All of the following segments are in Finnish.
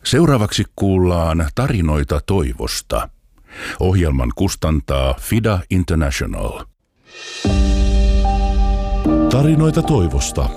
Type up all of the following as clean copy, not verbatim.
Seuraavaksi kuullaan tarinoita toivosta. Ohjelman kustantaa FIDA International. Tarinoita toivosta.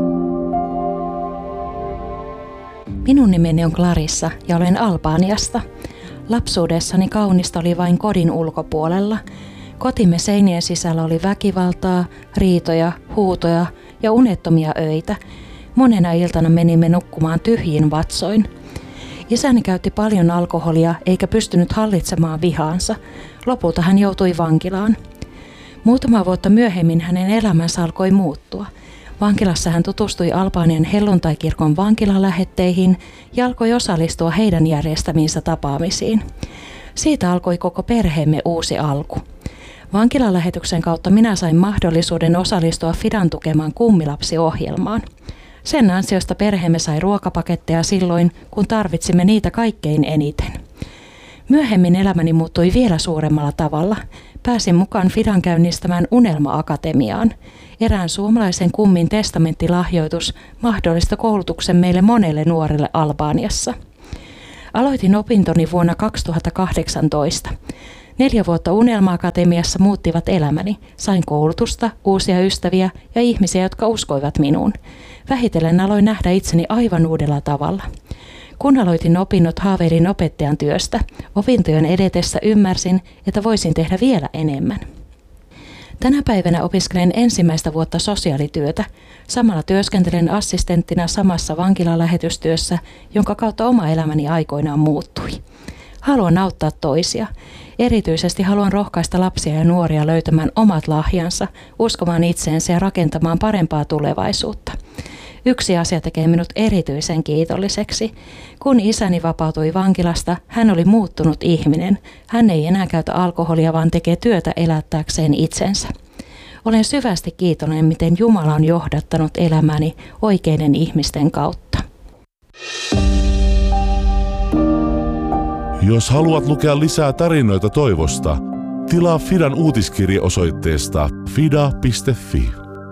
Minun nimeni on Clarissa ja olen Albaniasta. Lapsuudessani kaunista oli vain kodin ulkopuolella. Kotimme seinien sisällä oli väkivaltaa, riitoja, huutoja ja unettomia öitä. Monena iltana menimme nukkumaan tyhjin vatsoin. Isäni käytti paljon alkoholia eikä pystynyt hallitsemaan vihaansa. Lopulta hän joutui vankilaan. Muutama vuotta myöhemmin hänen elämänsä alkoi muuttua. Vankilassa hän tutustui Albanian helluntaikirkon vankilalähetteihin ja alkoi osallistua heidän järjestämiinsä tapaamisiin. Siitä alkoi koko perheemme uusi alku. Vankilalähetyksen kautta minä sain mahdollisuuden osallistua FIDAn tukemaan kummilapsiohjelmaan. Sen ansiosta perheemme sai ruokapaketteja silloin, kun tarvitsimme niitä kaikkein eniten. Myöhemmin elämäni muuttui vielä suuremmalla tavalla. Pääsin mukaan FIDAn käynnistämään Unelma-akatemiaan. Erään suomalaisen kummin testamenttilahjoitus mahdollisti koulutuksen meille monelle nuorelle Albaniassa. Aloitin opintoni vuonna 2018. 4 vuotta Unelma-akatemiassa muuttivat elämäni. Sain koulutusta, uusia ystäviä ja ihmisiä, jotka uskoivat minuun. Vähitellen aloin nähdä itseni aivan uudella tavalla. Kun aloitin opinnot, haaveilin opettajan työstä. Opintojen edetessä ymmärsin, että voisin tehdä vielä enemmän. Tänä päivänä opiskelen ensimmäistä vuotta sosiaalityötä. Samalla työskentelen assistenttina samassa vankilalähetystyössä, jonka kautta oma elämäni aikoinaan muuttui. Haluan auttaa toisia. Erityisesti haluan rohkaista lapsia ja nuoria löytämään omat lahjansa, uskomaan itseensä ja rakentamaan parempaa tulevaisuutta. Yksi asia tekee minut erityisen kiitolliseksi. Kun isäni vapautui vankilasta, hän oli muuttunut ihminen. Hän ei enää käytä alkoholia, vaan tekee työtä elättääkseen itsensä. Olen syvästi kiitollinen, miten Jumala on johdattanut elämäni oikeiden ihmisten kautta. Jos haluat lukea lisää tarinoita toivosta, tilaa FIDAn uutiskirje osoitteesta fida.fi.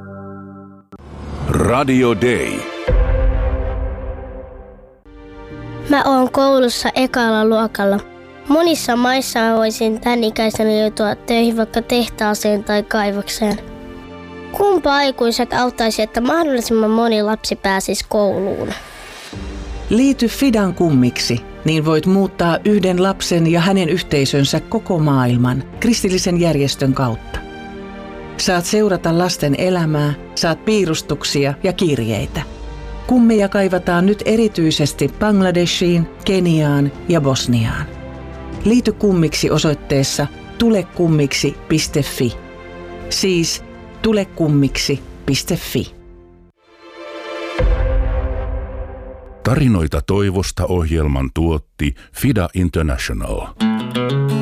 Radio Day. Mä oon koulussa ekalla luokalla. Monissa maissa mä voisin tän ikäisenä joutua töihin vaikka tehtaaseen tai kaivokseen. Kumpa aikuiset auttaisi, että mahdollisimman moni lapsi pääsisi kouluun? Liity FIDAn kummiksi, niin voit muuttaa yhden lapsen ja hänen yhteisönsä koko maailman kristillisen järjestön kautta. Saat seurata lasten elämää, saat piirustuksia ja kirjeitä. Kummeja kaivataan nyt erityisesti Bangladeshiin, Keniaan ja Bosniaan. Liity kummiksi osoitteessa tulekummiksi.fi. Siis tulekummiksi.fi. Tarinoita toivosta ohjelman tuotti FIDA International.